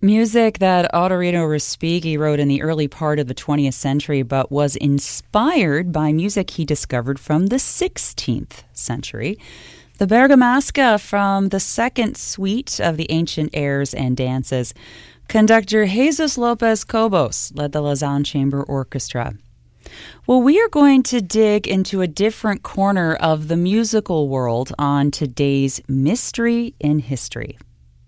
Music that Ottorino Respighi wrote in the early part of the 20th century, but was inspired by music he discovered from the 16th century. The Bergamasca from the second suite of the ancient airs and dances. Conductor Jesus Lopez Cobos led the Lausanne Chamber Orchestra. Well, we are going to dig into a different corner of the musical world on today's Mystery in History.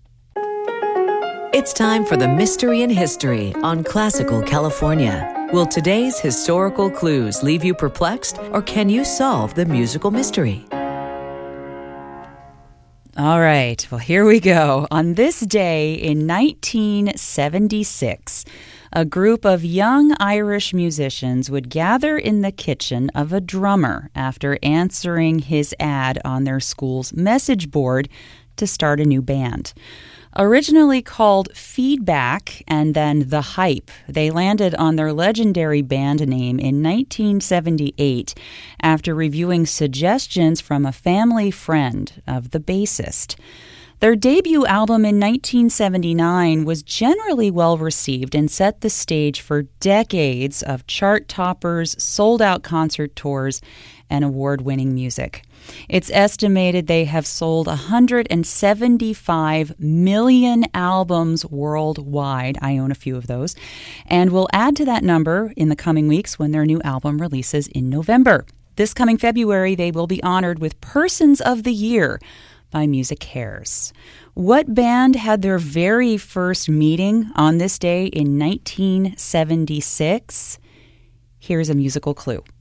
It's time for the Mystery in History on Classical California. Will today's historical clues leave you perplexed, or can you solve the musical mystery? All right, well, here we go. On this day in 1976, a group of young Irish musicians would gather in the kitchen of a drummer after answering his ad on their school's message board to start a new band. Originally called Feedback and then The Hype, they landed on their legendary band name in 1978 after reviewing suggestions from a family friend of the bassist. Their debut album in 1979 was generally well received and set the stage for decades of chart toppers, sold-out concert tours, and award-winning music. It's estimated they have sold 175 million albums worldwide. I own a few of those. And we'll add to that number in the coming weeks when their new album releases in November. This coming February, they will be honored with Persons of the Year by Music Cares. What band had their very first meeting on this day in 1976? Here's a musical clue.